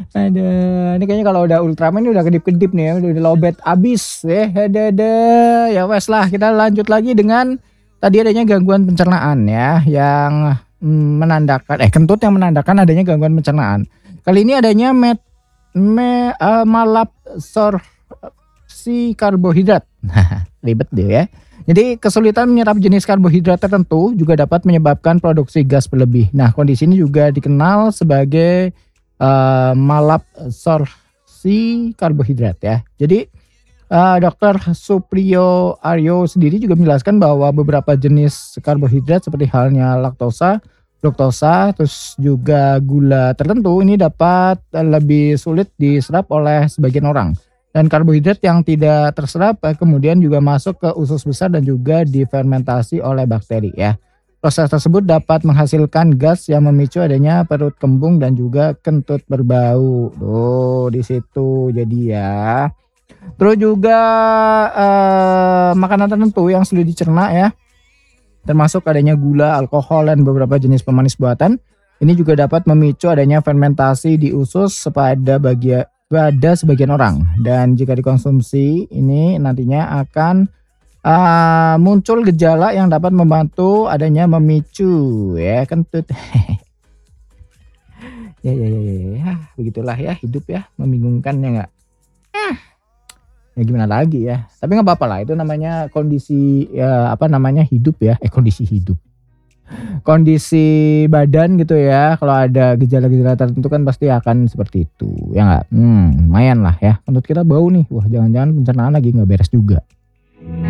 Aduh, ini kayaknya kalau udah Ultraman ini udah kedip-kedip nih ya, udah lowbat abis. Ada. Ya wes lah, kita lanjut lagi dengan tadi adanya gangguan pencernaan ya, yang menandakan kentut yang menandakan adanya gangguan pencernaan. Kali ini adanya malabsorpsi karbohidrat. Ribet deh ya. Jadi kesulitan menyerap jenis karbohidrat tertentu juga dapat menyebabkan produksi gas berlebih. Nah, kondisi ini juga dikenal sebagai malabsorpsi karbohidrat ya. Jadi Dokter Supriyo Aryo sendiri juga menjelaskan bahwa beberapa jenis karbohidrat seperti halnya laktosa, fruktosa, terus juga gula tertentu ini dapat lebih sulit diserap oleh sebagian orang. Dan karbohidrat yang tidak terserap kemudian juga masuk ke usus besar dan juga difermentasi oleh bakteri ya. Proses tersebut dapat menghasilkan gas yang memicu adanya perut kembung dan juga kentut berbau. Tuh di situ jadi ya. Terus juga makanan tertentu yang sulit dicerna ya, termasuk adanya gula, alkohol dan beberapa jenis pemanis buatan. Ini juga dapat memicu adanya fermentasi di usus pada sebagian orang. Dan jika dikonsumsi ini nantinya akan muncul gejala yang dapat membantu adanya memicu ya kentut. Ya, begitulah ya hidup ya, membingungkan ya nggak? Ya gimana lagi ya, tapi nggak apa-apa lah, itu namanya kondisi ya apa namanya hidup ya, kondisi hidup, kondisi badan gitu ya, kalau ada gejala-gejala tertentu kan pasti akan seperti itu ya nggak. Lumayan lah ya, menurut kita bau nih, wah jangan-jangan pencernaan lagi nggak beres juga.